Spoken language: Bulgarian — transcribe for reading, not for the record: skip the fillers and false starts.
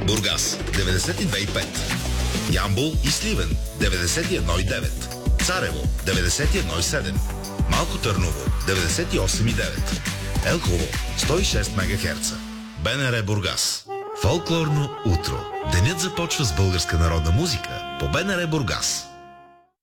Бургас 92,5. Ямбол и Сливен 91,9. Царево 91,7. Малко Търново 98,9. Елхово 106 МГц. БНР Бургас. Фолклорно утро. Денят започва с българска народна музика по БНР Бургас.